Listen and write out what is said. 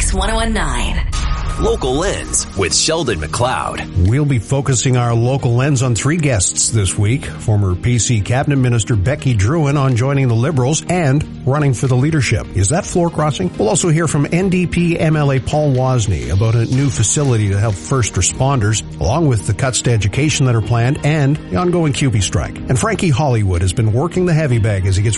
Mix 1019. Local Lens with Sheldon McLeod. We'll be focusing our local lens on three guests this week. Former PC Cabinet Minister Becky Drouin on joining the Liberals and running for the leadership. Is that floor crossing? We'll also hear from NDP MLA Paul Wozni about a new facility to help first responders, along with the cuts to education that are planned and the ongoing QB strike. And Frankie Hollywood has been working the heavy bag as he gets